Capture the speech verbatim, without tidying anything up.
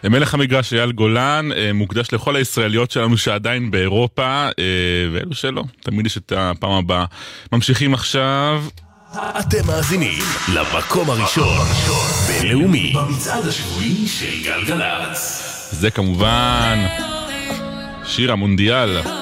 מלך המגרש אייל גולן מוקדש לכל הישראליות שלנו שעדיין באירופה, ואלו שלא, תמיד יש את הפעם הבאה. ממשיכים עכשיו. אתם מאזינים למקום הראשון בינלאומי במצעד השבועי של גלגלצ. זה כמובן שיר המונדיאל.